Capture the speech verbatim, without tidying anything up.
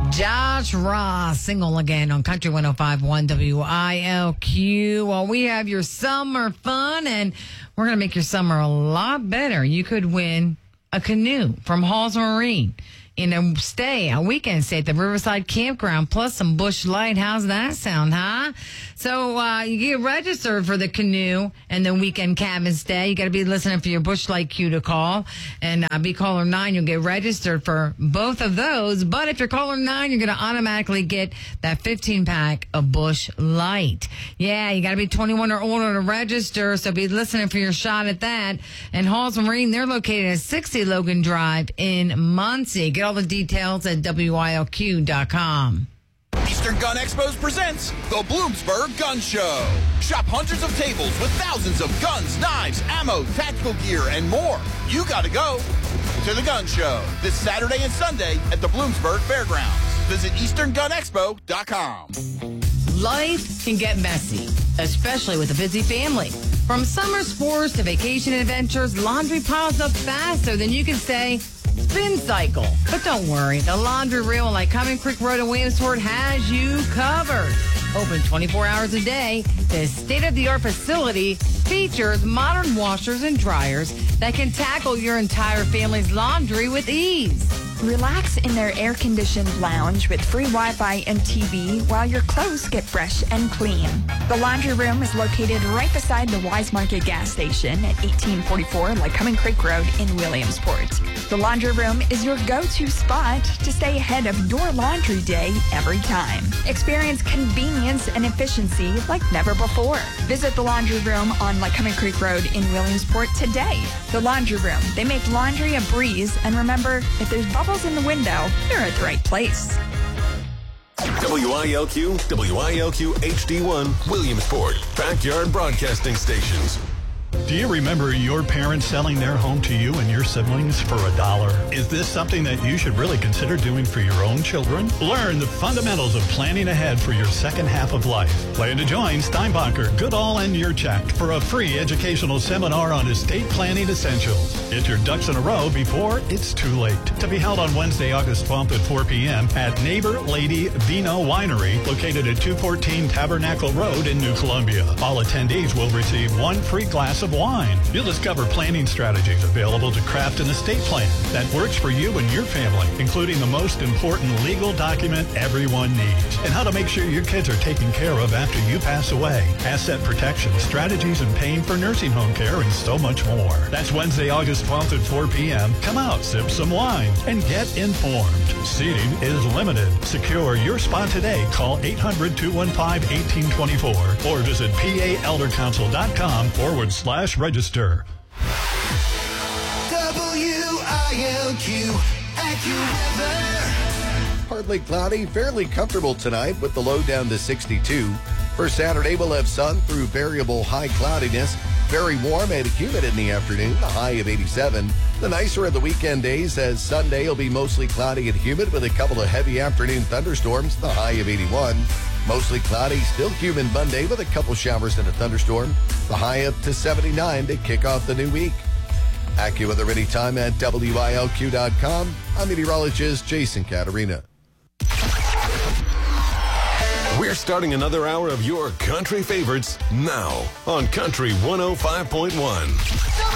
Josh Ross, single again on Country one oh five point one W I L Q. Well, we have your summer fun, and we're going to make your summer a lot better. You could win a canoe from Halls Marine in a stay, a weekend stay at the Riverside Campground, plus some Busch Light. How's that sound, huh? So uh, you get registered for the canoe and the weekend cabin stay. You got to be listening for your Busch Light cue to call. And uh, be caller nine, you'll get registered for both of those. But if you're caller nine, you're going to automatically get that fifteen pack of Busch Light. Yeah, you got to be twenty-one or older to register, so be listening for your shot at that. And Halls Marine, they're located at sixty Logan Drive in Muncie. Get all the details at W I L Q dot com. Eastern Gun Expos presents the Bloomsburg Gun Show. Shop hundreds of tables with thousands of guns, knives, ammo, tactical gear, and more. You gotta go to the gun show this Saturday and Sunday at the Bloomsburg Fairgrounds. Visit Eastern Gun Expo dot com. Life can get messy, especially with a busy family. From summer sports to vacation adventures, laundry piles up faster than you can say spin cycle. But don't worry, the laundry room like Cumming Creek Road in Williamsport has you covered. Open twenty-four hours a day, this state-of-the-art facility features modern washers and dryers that can tackle your entire family's laundry with ease. Relax in their air-conditioned lounge with free Wi-Fi and T V while your clothes get fresh and clean. The laundry room is located right beside the Wise Market gas station at eighteen forty-four Lycoming Creek Road in Williamsport. The laundry room is your go-to spot to stay ahead of your laundry day every time. Experience convenience and efficiency like never before. Visit the laundry room on Lycoming Creek Road in Williamsport today. The laundry room, they make laundry a breeze, and remember, if there's bubbles in the window, you're at the right place. W I L Q, W I L Q H D one, Williamsport, backyard broadcasting stations. Do you remember your parents selling their home to you and your siblings for a dollar? Is this something that you should really consider doing for your own children? Learn the fundamentals of planning ahead for your second half of life. Plan to join Steinbacher, Goodall, and Yurchak for a free educational seminar on estate planning essentials. Get your ducks in a row before it's too late. To be held on Wednesday, August twelfth at four p.m. at Neighbor Lady Vino Winery, located at two fourteen Tabernacle Road in New Columbia. All attendees will receive one free glass of wine. You'll discover planning strategies available to craft an estate plan that works for you and your family, including the most important legal document everyone needs, and how to make sure your kids are taken care of after you pass away, asset protection, strategies in paying for nursing home care, and so much more. That's Wednesday, August twelfth at four p.m. Come out, sip some wine, and get informed. Seating is limited. Secure your spot today. Call eight hundred, two one five, one eight two four or visit P A elder council dot com forward slash register. W I L Q AccuWeather. Partly cloudy, fairly comfortable tonight with the low down to sixty-two. For Saturday, we'll have sun through variable high cloudiness. Very warm and humid in the afternoon, a high of eighty-seven. The nicer of the weekend days, as Sunday will be mostly cloudy and humid with a couple of heavy afternoon thunderstorms, the high of eighty-one. Mostly cloudy, still humid Monday with a couple showers and a thunderstorm, the high up to seventy-nine to kick off the new week. AccuWeather anytime at W I L Q dot com. I'm meteorologist Jason Caterina. We're starting another hour of your country favorites now on Country one oh five point one.